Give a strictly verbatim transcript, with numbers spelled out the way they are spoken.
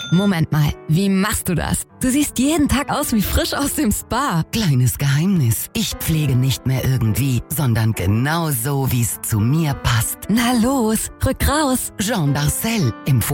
Moment mal, wie machst du das? Du siehst jeden Tag aus wie frisch aus dem Spa. Kleines Geheimnis. Ich pflege nicht mehr irgendwie, sondern genau so, wie es zu mir passt. Na los, rück raus. Jean Darcel, empfohlen